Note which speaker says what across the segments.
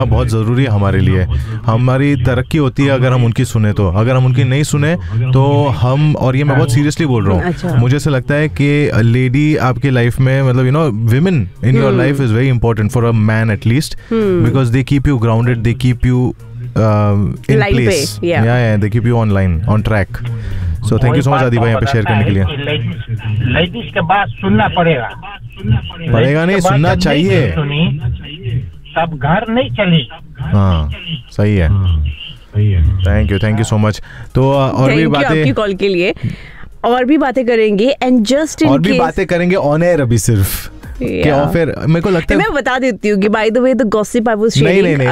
Speaker 1: बहुत ज़रूरी है हमारे लिए। हमारी तरक्की होती है अगर हम उनकी सुने तो, अगर हम उनकी नहीं सुने तो हम, और ये मैं बहुत सीरियसली बोल रहा हूँ,
Speaker 2: अच्छा।
Speaker 1: मुझे ऐसा लगता है कि लेडी आपके लाइफ में, मतलब you know, women in your life is very important for a man at least, because they keep you grounded, they keep you in place, या they keep you online, on track. So thank you so much आदि भाई यहाँ पे share करने के लिए।
Speaker 3: Ladies के बात सुनना पड़ेगा,
Speaker 1: पड़ेगा नहीं, सुनना चाहिए,
Speaker 3: सब घर नहीं चली।
Speaker 1: हाँ सही है, थैंक यू सो मच। तो और भी बातें
Speaker 2: आपकी कॉल के लिए, और भी बातें करेंगे, एंड जस्ट इन
Speaker 1: और भी बातें करेंगे ऑन एयर अभी सिर्फ क्या, और फिर मेरे को लगता है
Speaker 2: मैं बता देती हूँ कि by the way the gossip I was sharing,
Speaker 1: नहीं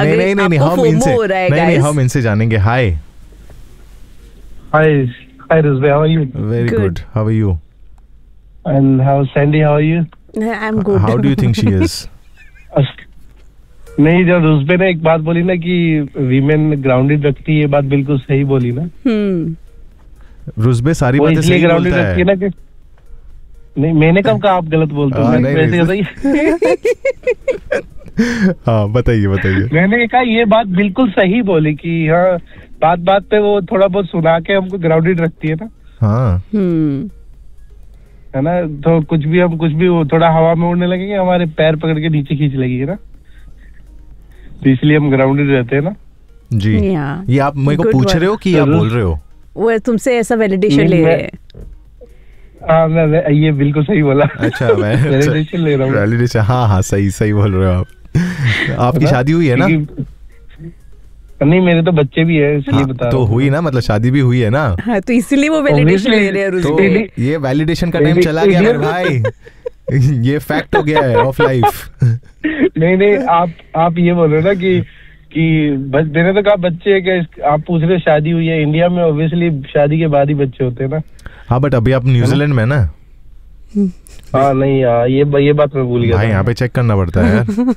Speaker 1: हम इनसे जानेंगे। हाय
Speaker 4: Rizbe, how are you?
Speaker 1: Very good. How are you?
Speaker 4: And how Sandy, how are you?
Speaker 2: I'm good.
Speaker 1: How do you think she is?
Speaker 4: नहीं, जब रुस्बे ने एक बात बोली ना कि वीमेन ग्राउंडेड रखती है, ये बात बिल्कुल सही बोली ना।
Speaker 1: रुस्बे सारी बातें सही बोलता है
Speaker 4: ना कि नहीं, मैंने कब कहा आप गलत बोलते हो?
Speaker 1: हाँ बताइए।
Speaker 4: मैंने कहा ये बात बिल्कुल सही बोली कि हाँ, बात बात पे वो थोड़ा बहुत सुना के हमको ग्राउंडेड रखती है ना।
Speaker 1: हाँ
Speaker 4: है ना, तो कुछ भी वो थोड़ा हवा में उड़ने लगेंगे, हमारे पैर पकड़ के नीचे खींच लगेगी ना, तो इसलिए हम ग्राउंडेड रहते हैं ना
Speaker 1: जी। ये आप मेरे को पूछ रहे हो कि आप बोल रहे हो?
Speaker 2: वो तुमसे ऐसा वैलिडेशन ले रहे हैं।
Speaker 4: हाँ मैं ये बिल्कुल सही बोला।
Speaker 1: अच्छा मैं
Speaker 4: वैलिडेशन ले रहा हूँ।
Speaker 1: वैलिडेशन, हाँ सही बोल रहे हो आप। आपकी शादी हुई है ना?
Speaker 4: नहीं, मेरे तो बच्चे भी है, इसलिए बता रहा हूँ।
Speaker 1: तो हुई ना, मतलब शादी भी हुई है ना?
Speaker 2: हाँ, तो इसीलिए वो वैलिडेशन ले रहे हैं।
Speaker 1: तो ये वैलिडेशन का टाइम चला गया मेरे भाई, ये फैक्ट हो गया है ऑफ लाइफ।
Speaker 4: नहीं आप ये बोल रहे हो ना कि मैंने तो कहा बच्चे है कि आप पूछ रहे शादी हुई है। इंडिया में ऑब्वियसली शादी के बाद ही बच्चे होते हैं ना।
Speaker 1: हाँ बट अभी आप न्यूजीलैंड में ना।
Speaker 4: हाँ नहीं, ये बात मैं भूल गया
Speaker 1: भाई, यहाँ पे चेक करना पड़ता है यार।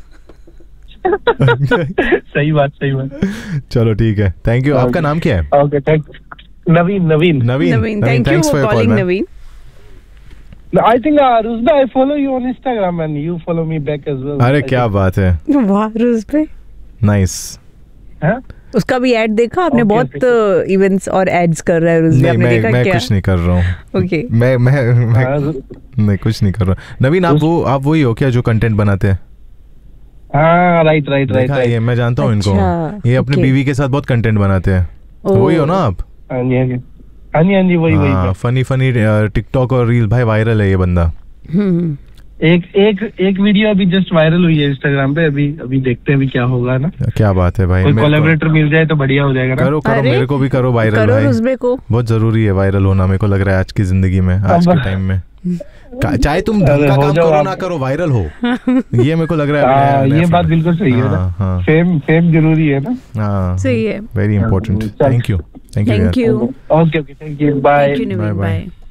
Speaker 4: सही बात।
Speaker 1: चलो ठीक है, थैंक यू। आपका नाम क्या है?
Speaker 4: Okay, thank Naveen.
Speaker 2: Thank you for calling Naveen.
Speaker 4: I think Rusbe, I follow you on Instagram and you follow me back as well.
Speaker 1: अरे क्या बात है,
Speaker 2: वाह रुस्बे,
Speaker 1: नाइस।
Speaker 2: उसका भी ऐड देखा आपने? बहुत इवेंट्स और एड्स कर रहा है रुस्बे, आपने देखा क्या?
Speaker 1: मैं कुछ नहीं कर रहा हूँ।
Speaker 2: ओके,
Speaker 1: मैं कुछ नहीं कर रहा। नवीन, आप वही हो क्या जो कंटेंट बनाते हैं?
Speaker 4: हाँ राइट।
Speaker 1: ये मैं जानता हूँ इनको, ये अपनी बीवी के साथ बहुत कंटेंट बनाते हैं। वही हो ना आप?
Speaker 4: हाँ जी वही।
Speaker 1: फनी टिकटॉक और रील, भाई वायरल है ये बंदा।
Speaker 4: एक वीडियो अभी जस्ट वायरल हुई है इंस्टाग्राम पे, अभी देखते हैं अभी क्या होगा ना।
Speaker 1: क्या बात है भाई,
Speaker 4: कोई कोलैबोरेटर मिल जाए तो बढ़िया हो जाएगा ना।
Speaker 1: करो मेरे को भी करो वायरल भाई,
Speaker 2: रुस्बे को बहुत
Speaker 1: जरूरी है वायरल होना, मेरे को लग रहा है आज की जिंदगी में, आज के टाइम में। चाहे तुम ढंग का काम करो ना करो, वायरल हो, ये मेरे को लग रहा है।
Speaker 4: ये बात बिल्कुल सही है ना, फेम जरूरी है ना।
Speaker 1: हाँ
Speaker 2: सही है,
Speaker 1: very important. Thank you.
Speaker 2: Okay,
Speaker 4: thank you, bye.
Speaker 2: Bye.